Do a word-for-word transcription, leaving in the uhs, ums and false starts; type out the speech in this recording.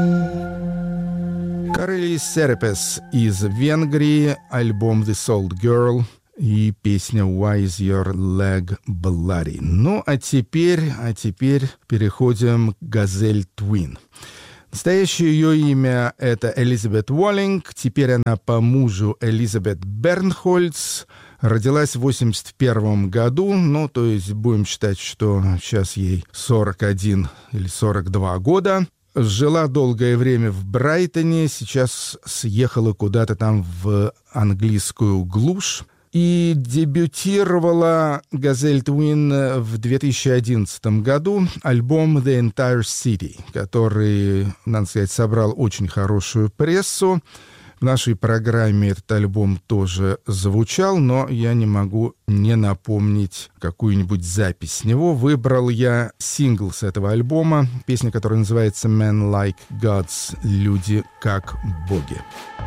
Карелис Серпес из Венгрии, альбом «This Old Girl» и песня «Why is your leg bloody?». Ну, а теперь, а теперь переходим к «Газель Твин». Настоящее ее имя — это Элизабет Уоллинг, теперь она по мужу Элизабет Бернхольц, родилась в восемьдесят первом году, ну, то есть будем считать, что сейчас ей сорок один или сорок два года. Жила долгое время в Брайтоне, сейчас съехала куда-то там в английскую глушь. И дебютировала «Газель Твин» в две тысячи одиннадцатом году, альбом «The Entire City», который, надо сказать, собрал очень хорошую прессу. В нашей программе этот альбом тоже звучал, но я не могу не напомнить какую-нибудь запись с него. Выбрал я сингл с этого альбома, песня, которая называется «Men Like Gods», «Люди как боги».